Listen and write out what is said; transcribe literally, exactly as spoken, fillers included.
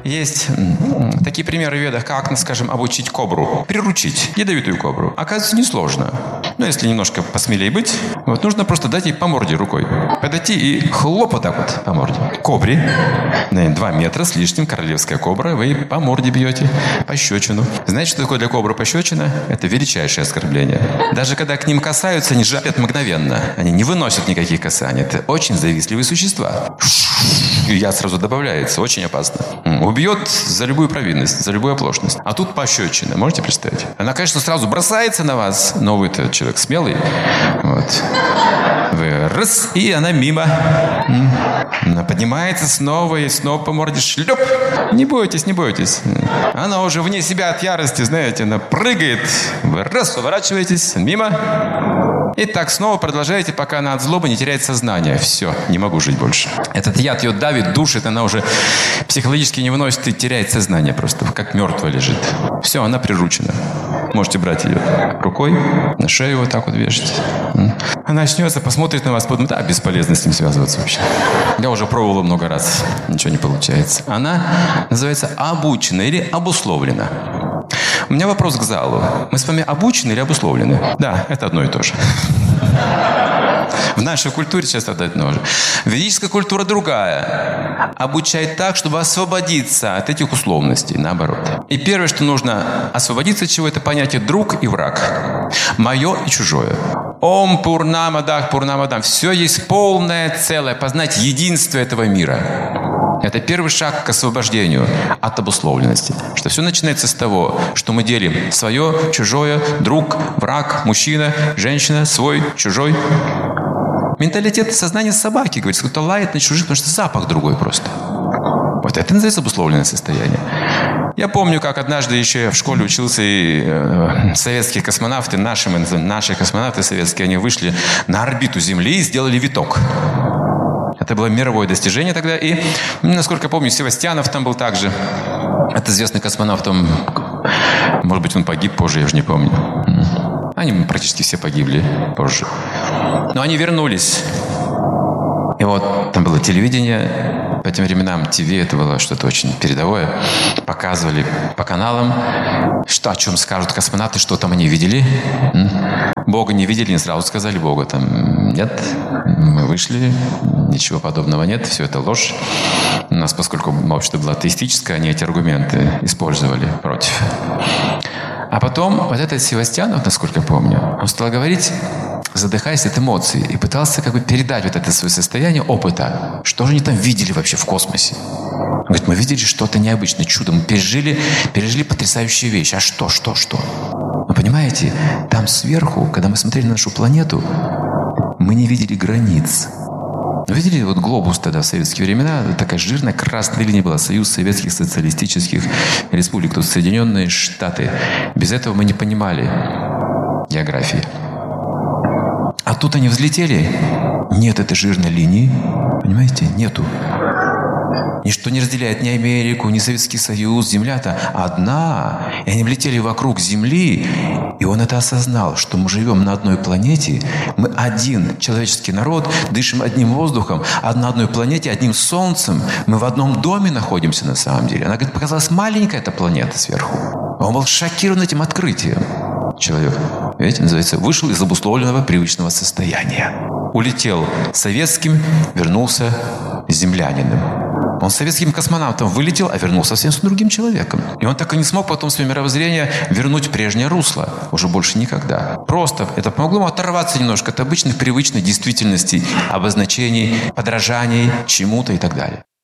есть м, такие примеры в ведах, как, ну, скажем, обучить кобру, приручить ядовитую кобру. Оказывается, несложно. Но если немножко посмелее быть, вот нужно просто дать ей по морде рукой. Подойти и хлоп вот так вот по морде. Кобре, наверное, два метра с лишним, королевская кобра, вы по морде бьете, пощечину. Знаете, что такое для кобры пощечина? Это величайшее оскорбление. Даже когда к ним касаются, они жалят мгновенно. Они не выносят никаких касаний. Это очень завистливые существа. И яд сразу добавляется. Очень опасно. Убьет за любую провинность, за любую оплошность. А тут пощечина. Можете представить? Она, конечно, сразу бросается на вас, но вы-то человек смелый. Вот. Вы раз, и она мимо. Она поднимается снова и снова по морде шлеп. Не бойтесь, не бойтесь. Она уже вне себя от ярости, знаете, она прыгает. Вы раз, уворачиваетесь, мимо. И так снова продолжаете, пока она от злобы не теряет сознание. Все, не могу жить больше. Этот яд ее давит, душит, она уже психологически не выносит и теряет сознание просто, как мертвая лежит. Все, она приручена. Можете брать ее рукой, на шею вот так вот вешать. Она очнется, посмотрит на вас, подумает, а, бесполезно с ним связываться вообще. Я уже пробовала много раз, ничего не получается. Она называется обучена или обусловлена. У меня вопрос к залу. Мы с вами обучены или обусловлены? Да, это одно и то же. В нашей культуре сейчас это одно же. Ведическая культура другая. Обучает так, чтобы освободиться от этих условностей, наоборот. И первое, что нужно освободиться от чего, это понятие друг и враг. Мое и чужое. Ом Пурнамадах Пурнамадам. Все есть полное целое. Познать единство этого мира. Это первый шаг к освобождению от обусловленности. Что все начинается с того, что мы делим свое, чужое, друг, враг, мужчина, женщина, свой, чужой. Менталитет сознания собаки, говорит, кто-то лает на чужих, потому что запах другой просто. Вот это называется обусловленное состояние. Я помню, как однажды еще я в школе учился, и э, советские космонавты, наши, наши космонавты советские, они вышли на орбиту Земли и сделали виток. Это было мировое достижение тогда. И, насколько я помню, Севастьянов там был также. Это известный космонавт. Он, может быть, он погиб позже, я уже не помню. Они практически все погибли позже. Но они вернулись. И вот там было телевидение. По тем временам ТВ это было что-то очень передовое. Показывали по каналам, что, о чем скажут космонавты, что там они видели. Бога не видели, не сразу сказали Бога. Там нет, мы вышли, ничего подобного нет, все это ложь. У нас, поскольку общество было атеистическое, они эти аргументы использовали против. А потом вот этот Севастьянов, насколько я помню, он стал говорить, задыхаясь от эмоций, и пытался как бы передать вот это свое состояние опыта. Что же они там видели вообще в космосе? Он говорит, мы видели что-то необычное, чудо, мы пережили, пережили потрясающие вещи. А что, что, что? Но понимаете, там сверху, когда мы смотрели на нашу планету, мы не видели границ. Видели вот глобус тогда в советские времена? Такая жирная красная линия была. Союз Советских Социалистических Республик. Тут Соединенные Штаты. Без этого мы не понимали географии. А тут они взлетели. Нет этой жирной линии. Понимаете? Нету. Ничто не разделяет ни Америку, ни Советский Союз. Земля-то одна. И они влетели вокруг Земли. И он это осознал, что мы живем на одной планете. Мы один человеческий народ, дышим одним воздухом, на одной планете, одним солнцем. Мы в одном доме находимся на самом деле. Она, говорит, показалась маленькая эта планета сверху. Он был шокирован этим открытием. Человек, видите, называется, вышел из обусловленного привычного состояния. Улетел советским, вернулся землянином. Он советским космонавтом вылетел, а вернулся совсем с другим человеком. И он так и не смог потом свое мировоззрение вернуть в прежнее русло. Уже больше никогда. Просто это помогло ему оторваться немножко от обычных, привычных действительностей, обозначений, подражаний чему-то и так далее.